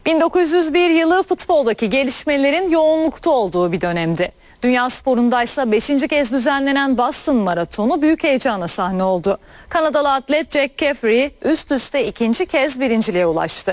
1901 yılı futboldaki gelişmelerin yoğunlukta olduğu bir dönemdi. Dünya sporundaysa 5. kez düzenlenen Boston Maratonu büyük heyecana sahne oldu. Kanadalı atlet Jack Caffrey üst üste ikinci kez birinciliğe ulaştı.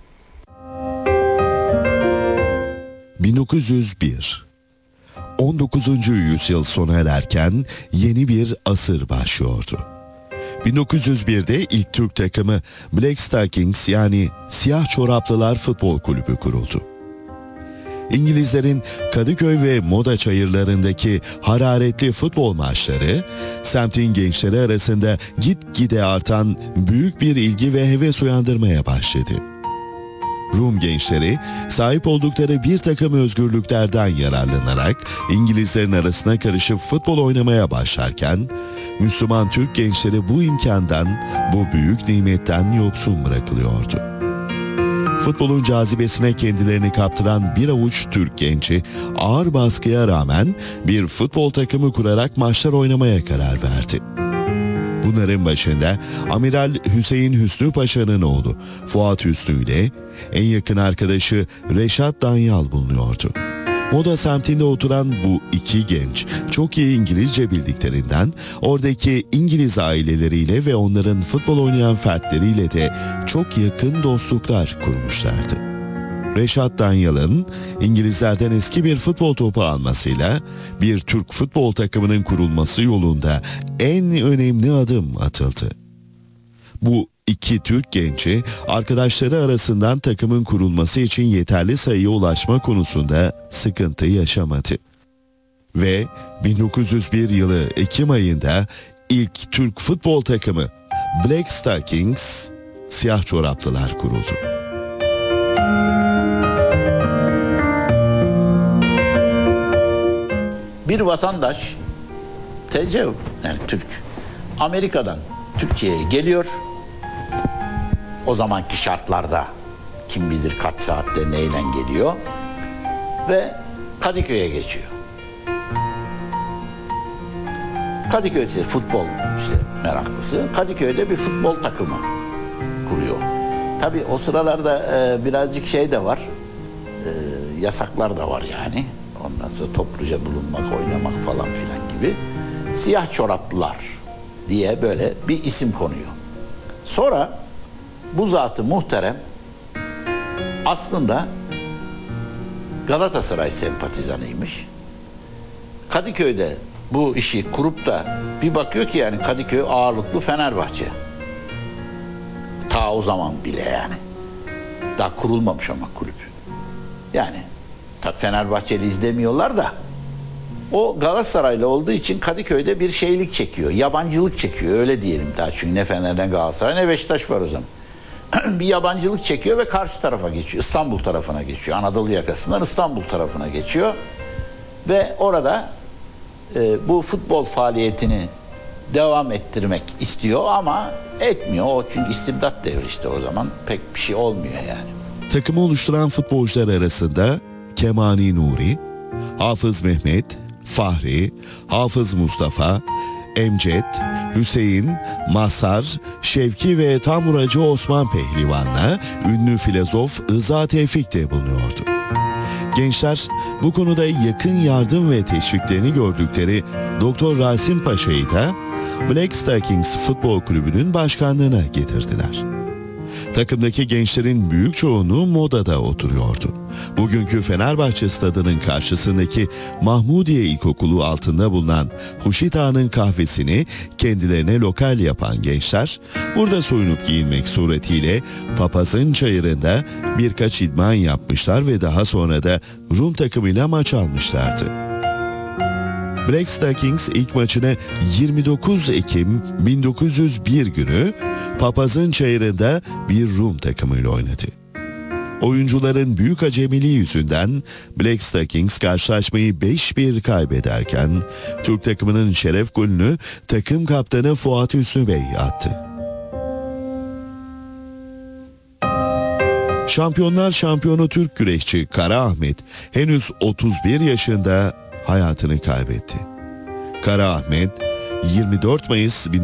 1901 19. yüzyıl sona ererken yeni bir asır başlıyordu. 1901'de ilk Türk takımı Black Stockings yani Siyah Çoraplılar Futbol Kulübü kuruldu. İngilizlerin Kadıköy ve Moda çayırlarındaki hararetli futbol maçları, semtin gençleri arasında gitgide artan büyük bir ilgi ve heves uyandırmaya başladı. Rum gençleri sahip oldukları bir takım özgürlüklerden yararlanarak İngilizlerin arasına karışıp futbol oynamaya başlarken, Müslüman Türk gençleri bu imkandan, bu büyük nimetten yoksun bırakılıyordu. Futbolun cazibesine kendilerini kaptıran bir avuç Türk genci ağır baskıya rağmen bir futbol takımı kurarak maçlar oynamaya karar verdi. Bunların başında Amiral Hüseyin Hüsnü Paşa'nın oğlu Fuat Hüsnü ile en yakın arkadaşı Reşat Danyal bulunuyordu. Moda semtinde oturan bu iki genç çok iyi İngilizce bildiklerinden oradaki İngiliz aileleriyle ve onların futbol oynayan fertleriyle de çok yakın dostluklar kurmuşlardı. Reşat Danyal'ın İngilizlerden eski bir futbol topu almasıyla bir Türk futbol takımının kurulması yolunda en önemli adım atıldı. Bu iki Türk genci arkadaşları arasından takımın kurulması için yeterli sayıya ulaşma konusunda sıkıntı yaşamadı. Ve 1901 yılı Ekim ayında ilk Türk futbol takımı Black Stockings, Siyah Çoraplılar kuruldu. Bir vatandaş TC yani Türk Amerika'dan Türkiye'ye geliyor. O zamanki şartlarda kim bilir kaç saatte neyle geliyor ve Kadıköy'e geçiyor. Kadıköy futbol meraklısı. Kadıköy'de bir futbol takımı kuruyor. Tabii o sıralarda birazcık şey de var. Yasaklar da var yani. Ondan sonra topluca bulunmak, oynamak falan filan gibi. Siyah Çoraplılar diye böyle bir isim konuyor. Sonra bu zat-ı muhterem aslında Galatasaray sempatizanıymış. Kadıköy'de bu işi kurup da bir bakıyor ki yani Kadıköy ağırlıklı Fenerbahçe. Ta o zaman bile yani. Daha kurulmamış ama kulüp. Yani tabii Fenerbahçeli izlemiyorlar da o Galatasaraylı olduğu için Kadıköy'de bir şeylik çekiyor. Yabancılık çekiyor öyle diyelim daha çünkü ne Fener'den Galatasaray ne Beşiktaş var o zaman. Bir yabancılık çekiyor ve karşı tarafa geçiyor. İstanbul tarafına geçiyor. Anadolu yakasından İstanbul tarafına geçiyor. Ve orada bu futbol faaliyetini devam ettirmek istiyor ama etmiyor. O çünkü istibdat devri işte o zaman pek bir şey olmuyor yani. Takımı oluşturan futbolcular arasında Kemani Nuri, Hafız Mehmet, Fahri, Hafız Mustafa, Emcet, Hüseyin, Mazhar, Şevki ve Tamuracı Osman Pehlivan'la ünlü filozof Rıza Tevfik de bulunuyordu. Gençler bu konuda yakın yardım ve teşviklerini gördükleri Doktor Rasim Paşa'yı da Black Stockings Futbol Kulübü'nün başkanlığına getirdiler. Takımdaki gençlerin büyük çoğunluğu Moda'da oturuyordu. Bugünkü Fenerbahçe stadının karşısındaki Mahmudiye İlkokulu altında bulunan Huşit Ağa'nın kahvesini kendilerine lokal yapan gençler, burada soyunup giyinmek suretiyle Papaz'ın çayırında birkaç idman yapmışlar ve daha sonra da Rum takımıyla maç almışlardı. Black Stockings ilk maçını 29 Ekim 1901 günü Papaz'ın çayırında bir Rum takımıyla oynadı. Oyuncuların büyük acemiliği yüzünden Black Stockings karşılaşmayı 5-1 kaybederken Türk takımının şeref golünü takım kaptanı Fuat Hüsnü Bey attı. Şampiyonlar şampiyonu Türk güreşçi Kara Ahmet henüz 31 yaşında hayatını kaybetti. Kara Ahmet 24 Mayıs